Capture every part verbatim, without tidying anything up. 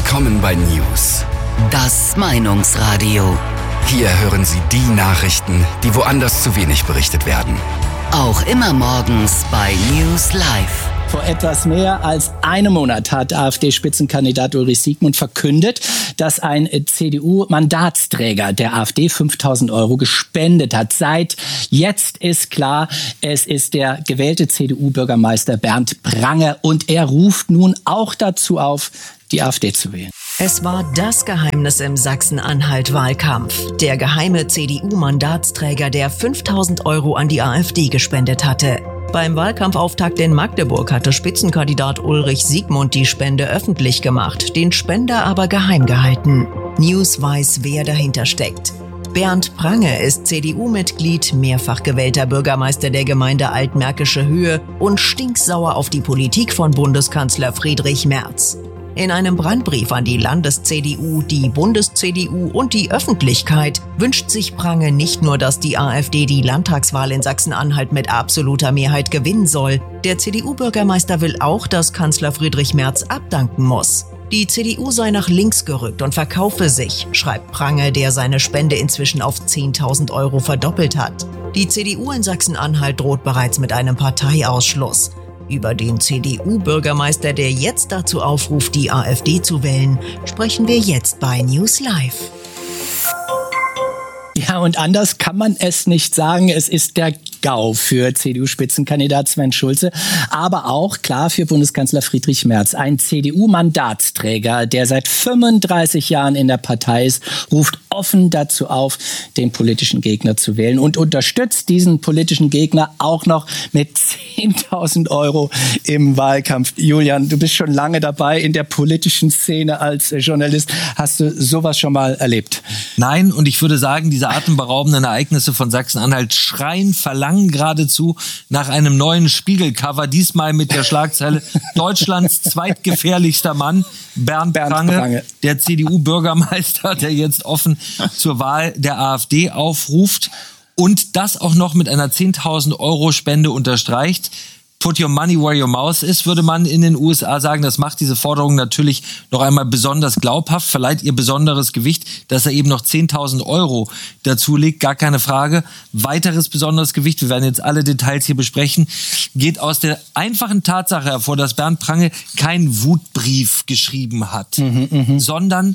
Willkommen bei News. Das Meinungsradio. Hier hören Sie die Nachrichten, die woanders zu wenig berichtet werden. Auch immer morgens bei News Live. Vor etwas mehr als einem Monat hat AfD-Spitzenkandidat Ulrich Siegmund verkündet, dass ein C D U-Mandatsträger der AfD fünftausend Euro gespendet hat. Seit jetzt ist klar, es ist der gewählte C D U-Bürgermeister Bernd Prange und er ruft nun auch dazu auf, die AfD zu wählen. Es war das Geheimnis im Sachsen-Anhalt-Wahlkampf. Der geheime C D U-Mandatsträger, der fünftausend Euro an die AfD gespendet hatte. Beim Wahlkampfauftakt in Magdeburg hatte Spitzenkandidat Ulrich Siegmund die Spende öffentlich gemacht, den Spender aber geheim gehalten. News weiß, wer dahinter steckt. Bernd Prange ist C D U-Mitglied, mehrfach gewählter Bürgermeister der Gemeinde Altmärkische Höhe und stinksauer auf die Politik von Bundeskanzler Friedrich Merz. In einem Brandbrief an die Landes-C D U, die Bundes-C D U und die Öffentlichkeit wünscht sich Prange nicht nur, dass die AfD die Landtagswahl in Sachsen-Anhalt mit absoluter Mehrheit gewinnen soll. Der C D U-Bürgermeister will auch, dass Kanzler Friedrich Merz abdanken muss. Die C D U sei nach links gerückt und verkaufe sich, schreibt Prange, der seine Spende inzwischen auf zehntausend Euro verdoppelt hat. Die C D U in Sachsen-Anhalt droht bereits mit einem Parteiausschluss. Über den C D U-Bürgermeister, der jetzt dazu aufruft, die AfD zu wählen, sprechen wir jetzt bei News Live. Ja, und anders kann man es nicht sagen. Es ist der GAU für C D U-Spitzenkandidat Sven Schulze, aber auch klar für Bundeskanzler Friedrich Merz. Ein C D U-Mandatsträger, der seit fünfunddreißig Jahren in der Partei ist, ruft offen dazu auf, den politischen Gegner zu wählen und unterstützt diesen politischen Gegner auch noch mit zehntausend Euro im Wahlkampf. Julian, du bist schon lange dabei in der politischen Szene als Journalist. Hast du sowas schon mal erlebt? Nein, und ich würde sagen, diese atemberaubenden Ereignisse von Sachsen-Anhalt schreien, verlangen geradezu nach einem neuen Spiegelcover, diesmal mit der Schlagzeile Deutschlands zweitgefährlichster Mann, Bernd, Bernd Prange, Prange, der C D U-Bürgermeister, der jetzt offen zur Wahl der AfD aufruft und das auch noch mit einer zehntausend Euro Spende unterstreicht. Put your money where your mouth is, würde man in den U S A sagen. Das macht diese Forderung natürlich noch einmal besonders glaubhaft, verleiht ihr besonderes Gewicht, dass er eben noch zehntausend Euro dazu legt, gar keine Frage. Weiteres besonderes Gewicht, wir werden jetzt alle Details hier besprechen, geht aus der einfachen Tatsache hervor, dass Bernd Prange keinen Wutbrief geschrieben hat, mhm, mh. sondern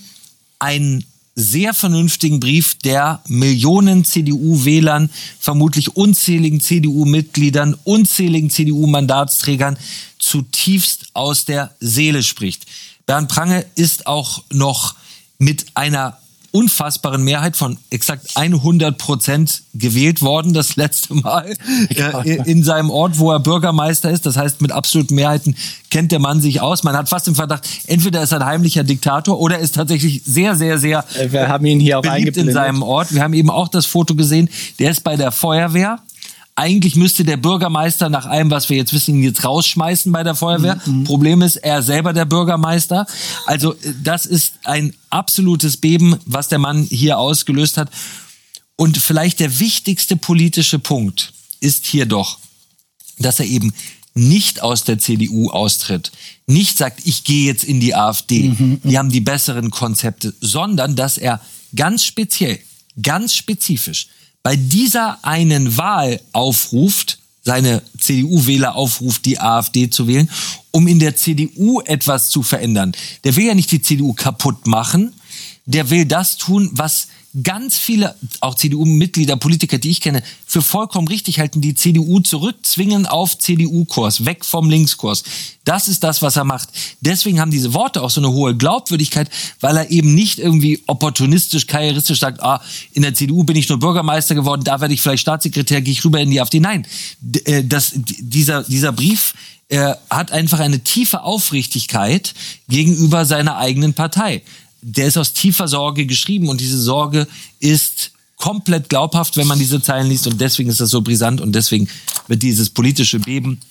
ein sehr vernünftigen Brief, der Millionen C D U-Wählern, vermutlich unzähligen C D U-Mitgliedern, unzähligen C D U-Mandatsträgern zutiefst aus der Seele spricht. Bernd Prange ist auch noch mit einer unfassbaren Mehrheit von exakt hundert Prozent gewählt worden, das letzte Mal äh, in seinem Ort, wo er Bürgermeister ist. Das heißt, mit absoluten Mehrheiten kennt der Mann sich aus. Man hat fast den Verdacht, entweder ist er ein heimlicher Diktator oder ist tatsächlich sehr, sehr, sehr Wir haben ihn hier auch beliebt in seinem Ort. Wir haben eben auch das Foto gesehen, der ist bei der Feuerwehr. Eigentlich müsste der Bürgermeister nach allem, was wir jetzt wissen, ihn jetzt rausschmeißen bei der Feuerwehr. Mhm. Problem ist, er selber der Bürgermeister. Also das ist ein absolutes Beben, was der Mann hier ausgelöst hat. Und vielleicht der wichtigste politische Punkt ist hier doch, dass er eben nicht aus der C D U austritt, nicht sagt, ich gehe jetzt in die AfD, mhm. die haben die besseren Konzepte, sondern dass er ganz speziell, ganz spezifisch bei dieser einen Wahl aufruft, seine C D U-Wähler aufruft, die AfD zu wählen, um in der C D U etwas zu verändern. Der will ja nicht die C D U kaputt machen, der will das tun, was ganz viele, auch C D U-Mitglieder, Politiker, die ich kenne, für vollkommen richtig halten, die C D U zurückzwingen auf C D U-Kurs, weg vom Linkskurs. Das ist das, was er macht. Deswegen haben diese Worte auch so eine hohe Glaubwürdigkeit, weil er eben nicht irgendwie opportunistisch, karrieristisch sagt, ah, in der C D U bin ich nur Bürgermeister geworden, da werde ich vielleicht Staatssekretär, gehe ich rüber in die AfD. Nein, das, dieser, dieser Brief äh, hat einfach eine tiefe Aufrichtigkeit gegenüber seiner eigenen Partei. Der ist aus tiefer Sorge geschrieben und diese Sorge ist komplett glaubhaft, wenn man diese Zeilen liest und deswegen ist das so brisant und deswegen wird dieses politische Beben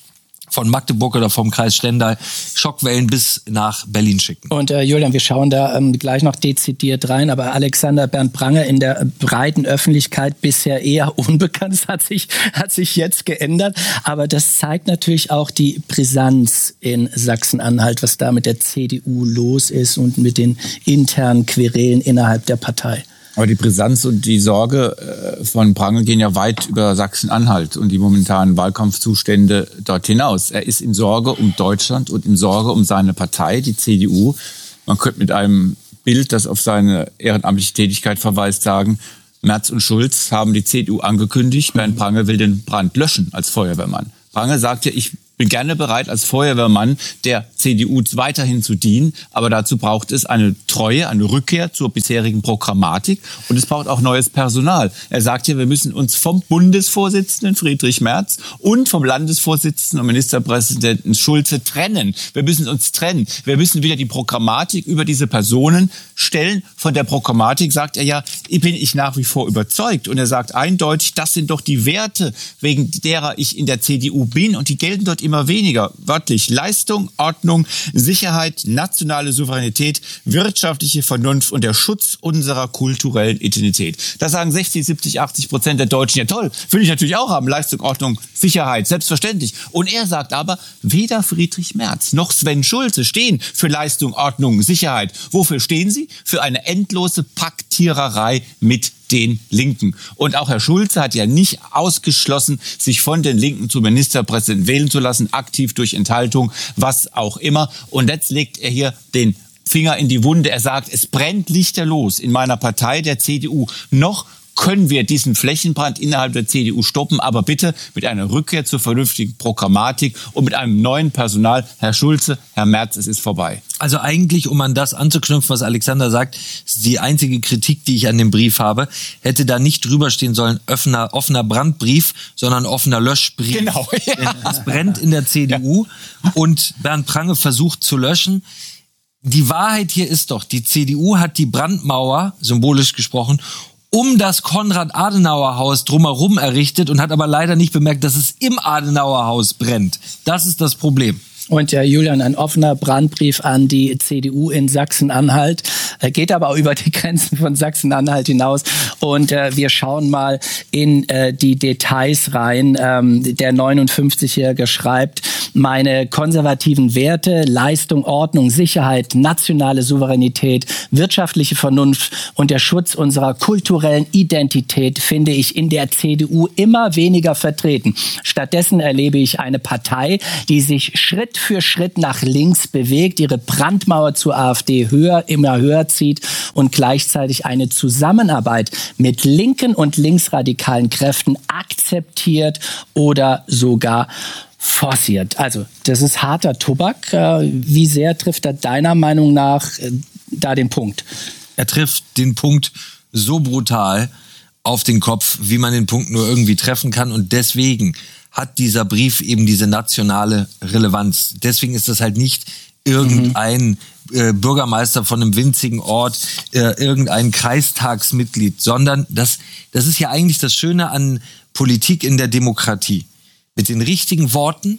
von Magdeburg oder vom Kreis Stendal Schockwellen bis nach Berlin schicken. Und äh, Julian, wir schauen da ähm, gleich noch dezidiert rein, aber Alexander Bernd Prange in der breiten Öffentlichkeit bisher eher unbekannt, das hat sich, hat sich jetzt geändert, aber das zeigt natürlich auch die Brisanz in Sachsen-Anhalt, was da mit der C D U los ist und mit den internen Querelen innerhalb der Partei. Aber die Brisanz und die Sorge von Prange gehen ja weit über Sachsen-Anhalt und die momentanen Wahlkampfzustände dort hinaus. Er ist in Sorge um Deutschland und in Sorge um seine Partei, die C D U. Man könnte mit einem Bild, das auf seine ehrenamtliche Tätigkeit verweist, sagen, Merz und Schulz haben die C D U angekündigt, Bernd Prange will den Brand löschen als Feuerwehrmann. Prange sagt ja, ich bin gerne bereit, als Feuerwehrmann der C D U weiterhin zu dienen, aber dazu braucht es eine Treue, eine Rückkehr zur bisherigen Programmatik und es braucht auch neues Personal. Er sagt ja, wir müssen uns vom Bundesvorsitzenden Friedrich Merz und vom Landesvorsitzenden und Ministerpräsidenten Schulze trennen. Wir müssen uns trennen. Wir müssen wieder die Programmatik über diese Personen stellen. Von der Programmatik sagt er ja, bin ich nach wie vor überzeugt und er sagt eindeutig, das sind doch die Werte, wegen derer ich in der C D U bin und die gelten dort immer weniger. Wörtlich Leistung, Ordnung, Sicherheit, nationale Souveränität, wirtschaftliche Vernunft und der Schutz unserer kulturellen Identität. Da sagen sechzig, siebzig, achtzig Prozent der Deutschen, ja toll, will ich natürlich auch haben, Leistung, Ordnung, Sicherheit, selbstverständlich. Und er sagt aber, weder Friedrich Merz noch Sven Schulze stehen für Leistung, Ordnung, Sicherheit. Wofür stehen sie? Für eine endlose Paktiererei mit den Linken. Und auch Herr Schulze hat ja nicht ausgeschlossen, sich von den Linken zum Ministerpräsidenten wählen zu lassen, aktiv durch Enthaltung, was auch immer. Und jetzt legt er hier den Finger in die Wunde. Er sagt, es brennt lichterlos in meiner Partei, der C D U. Noch können wir diesen Flächenbrand innerhalb der C D U stoppen, aber bitte mit einer Rückkehr zur vernünftigen Programmatik und mit einem neuen Personal. Herr Schulze, Herr Merz, es ist vorbei. Also eigentlich, um an das anzuknüpfen, was Alexander sagt, ist die einzige Kritik, die ich an dem Brief habe, hätte da nicht drüber stehen sollen, offener, offener Brandbrief, sondern offener Löschbrief. Genau. Ja. Denn es brennt in der C D U ja. Und Bernd Prange versucht zu löschen. Die Wahrheit hier ist doch, die C D U hat die Brandmauer, symbolisch gesprochen, um das Konrad-Adenauer-Haus drumherum errichtet und hat aber leider nicht bemerkt, dass es im Adenauer-Haus brennt. Das ist das Problem. Und ja, Julian, ein offener Brandbrief an die C D U in Sachsen-Anhalt, äh, geht aber auch über die Grenzen von Sachsen-Anhalt hinaus. Und äh, wir schauen mal in äh, die Details rein. Ähm, der neunundfünfzigjährige schreibt, meine konservativen Werte, Leistung, Ordnung, Sicherheit, nationale Souveränität, wirtschaftliche Vernunft und der Schutz unserer kulturellen Identität finde ich in der C D U immer weniger vertreten. Stattdessen erlebe ich eine Partei, die sich Schritt für Schritt nach links bewegt, ihre Brandmauer zur AfD höher, immer höher zieht und gleichzeitig eine Zusammenarbeit mit linken und linksradikalen Kräften akzeptiert oder sogar forciert. Also, das ist harter Tobak. Wie sehr trifft er deiner Meinung nach da den Punkt? Er trifft den Punkt so brutal auf den Kopf, wie man den Punkt nur irgendwie treffen kann. Und deswegen hat dieser Brief eben diese nationale Relevanz. Deswegen ist das halt nicht irgendein mhm. äh, Bürgermeister von einem winzigen Ort, äh, irgendein Kreistagsmitglied, sondern das, das ist ja eigentlich das Schöne an Politik in der Demokratie. Mit den richtigen Worten,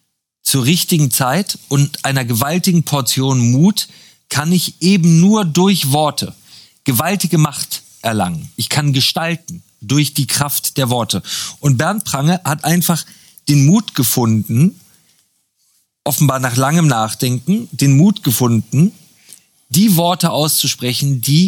zur richtigen Zeit und einer gewaltigen Portion Mut kann ich eben nur durch Worte gewaltige Macht erlangen. Ich kann gestalten durch die Kraft der Worte. Und Bernd Prange hat einfach den Mut gefunden, offenbar nach langem Nachdenken, den Mut gefunden, die Worte auszusprechen, die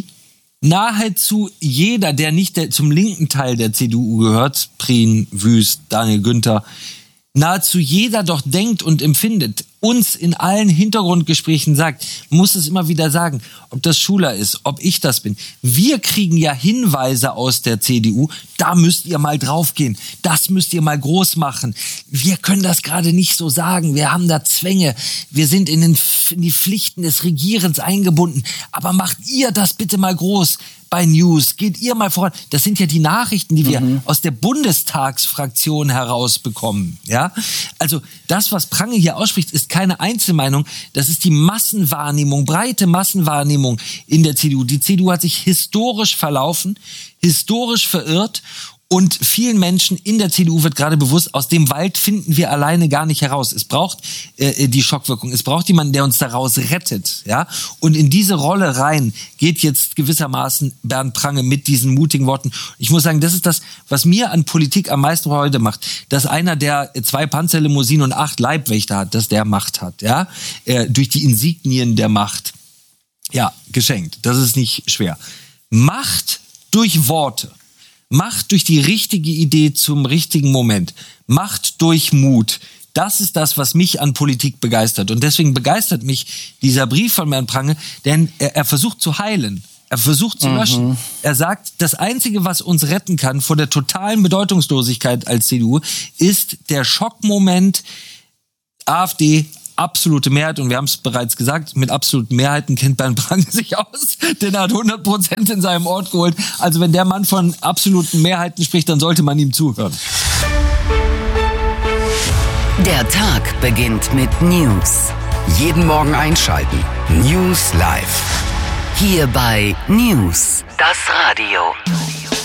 nahezu jeder, der nicht der, zum linken Teil der C D U gehört, Prien, Wüst, Daniel Günther, nahezu jeder doch denkt und empfindet, uns in allen Hintergrundgesprächen sagt, muss es immer wieder sagen, ob das Schuler ist, ob ich das bin. Wir kriegen ja Hinweise aus der C D U, da müsst ihr mal draufgehen, das müsst ihr mal groß machen. Wir können das gerade nicht so sagen, wir haben da Zwänge, wir sind in, den, in die Pflichten des Regierens eingebunden, aber macht ihr das bitte mal groß bei News, geht ihr mal voran. Das sind ja die Nachrichten, die wir mhm. aus der Bundestagsfraktion herausbekommen. Ja? Also das, was Prange hier ausspricht, ist keine Einzelmeinung, das ist die Massenwahrnehmung, breite Massenwahrnehmung in der C D U. Die C D U hat sich historisch verlaufen, historisch verirrt Und vielen Menschen in der C D U wird gerade bewusst, aus dem Wald finden wir alleine gar nicht heraus. Es braucht äh, die Schockwirkung. Es braucht jemanden, der uns daraus rettet. Ja? Und in diese Rolle rein geht jetzt gewissermaßen Bernd Prange mit diesen mutigen Worten. Ich muss sagen, das ist das, was mir an Politik am meisten Freude macht. Dass einer, der zwei Panzerlimousinen und acht Leibwächter hat, dass der Macht hat. Ja? Äh, durch die Insignien der Macht. Ja, geschenkt. Das ist nicht schwer. Macht durch Worte. Macht durch die richtige Idee zum richtigen Moment. Macht durch Mut. Das ist das, was mich an Politik begeistert. Und deswegen begeistert mich dieser Brief von Bernd Prange, denn er, er versucht zu heilen. Er versucht zu löschen. Mhm. Er sagt, das Einzige, was uns retten kann vor der totalen Bedeutungslosigkeit als C D U, ist der Schockmoment AfD, absolute Mehrheit, und wir haben es bereits gesagt, mit absoluten Mehrheiten kennt Bernd Prange sich aus, denn er hat hundert Prozent in seinem Ort geholt. Also wenn der Mann von absoluten Mehrheiten spricht, dann sollte man ihm zuhören. Der Tag beginnt mit News. Jeden Morgen einschalten. News Live. Hier bei News, das Radio.